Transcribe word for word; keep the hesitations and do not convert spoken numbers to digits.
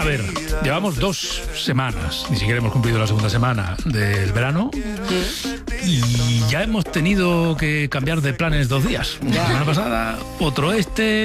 A ver, llevamos dos semanas, ni siquiera hemos cumplido la segunda semana del verano, y ya hemos tenido que cambiar de planes dos días. La semana pasada, otro este...